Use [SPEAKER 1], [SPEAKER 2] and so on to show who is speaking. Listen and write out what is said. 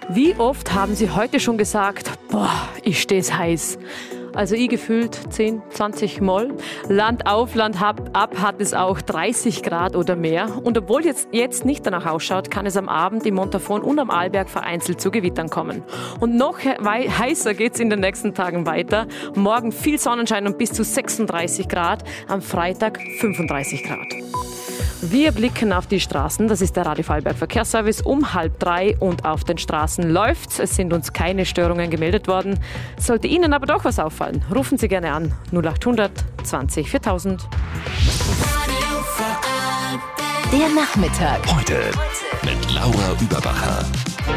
[SPEAKER 1] Wie oft haben Sie heute schon gesagt, boah, ich steh's heiß? Also ich gefühlt 10, 20 Mal. Land auf, Land ab hat es auch 30 Grad oder mehr. Und obwohl jetzt nicht danach ausschaut, kann es am Abend im Montafon und am Arlberg vereinzelt zu Gewittern kommen. Und noch heißer geht's in den nächsten Tagen weiter. Morgen viel Sonnenschein und bis zu 36 Grad. Am Freitag 35 Grad. Wir blicken auf die Straßen. Das ist der Radio Vorarlberg Verkehrsservice um 2:30 und auf den Straßen läuft's. Es sind uns keine Störungen gemeldet worden. Sollte Ihnen aber doch was auffallen, rufen Sie gerne an 0800 20 4000.
[SPEAKER 2] Der Nachmittag.
[SPEAKER 3] Heute mit Laura Überbacher.